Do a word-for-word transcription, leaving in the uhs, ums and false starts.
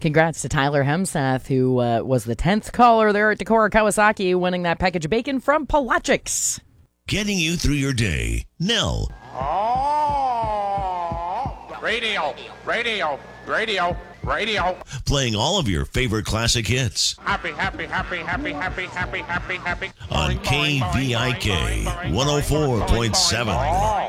Congrats to Tyler Hemseth, who uh, was the tenth caller there at Decorah Kawasaki, winning that package of bacon from Pelagics. Getting you through your day. Nell. Oh, radio, radio, radio, radio. Playing all of your favorite classic hits. Happy, happy, happy, happy, happy, happy, happy, happy. On K V I K one oh four point seven.